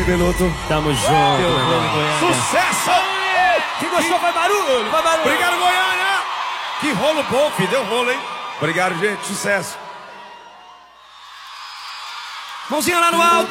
Beloto. Tamo junto, meu irmão. Sucesso! Quem gostou vai barulho, vai barulho. Obrigado, Goiânia! Que rolo bom, filho. Deu rolo, hein? Obrigado, gente. Sucesso. Mãozinha lá no alto.